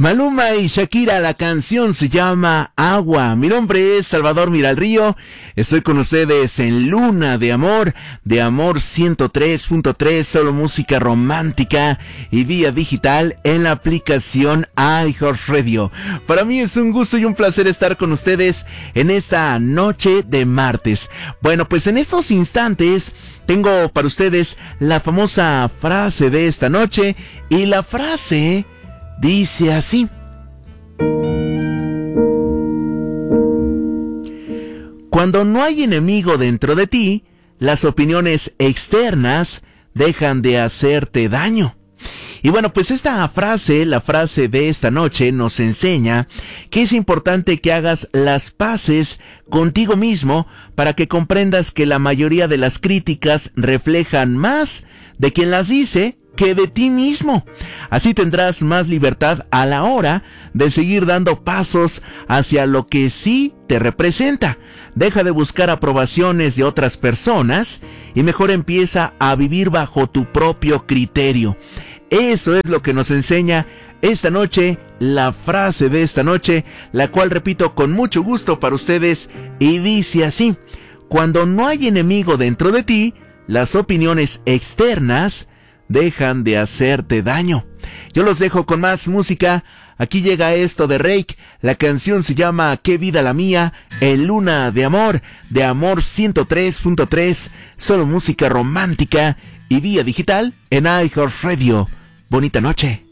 Maluma y Shakira, la canción se llama Agua. Mi nombre es Salvador Miralrío, estoy con ustedes en Luna de Amor 103.3, solo música romántica y vía digital en la aplicación iHeartRadio. Para mí es un gusto y un placer estar con ustedes en esta noche de martes. Bueno, pues en estos instantes tengo para ustedes la famosa frase de esta noche, y la frase dice así: cuando no hay enemigo dentro de ti, las opiniones externas dejan de hacerte daño. Y bueno, pues esta frase, la frase de esta noche, nos enseña que es importante que hagas las paces contigo mismo para que comprendas que la mayoría de las críticas reflejan más de quien las dice que de ti mismo. Así tendrás más libertad a la hora de seguir dando pasos hacia lo que sí te representa. Deja de buscar aprobaciones de otras personas y mejor empieza a vivir bajo tu propio criterio. Eso es lo que nos enseña esta noche, la frase de esta noche, la cual repito con mucho gusto para ustedes, y dice así: cuando no hay enemigo dentro de ti, las opiniones externas dejan de hacerte daño. Yo los dejo con más música. Aquí llega esto de Rake, la canción se llama Qué vida la mía, en Luna de Amor 103.3, solo música romántica y vía digital en iHeartRadio. Bonita noche.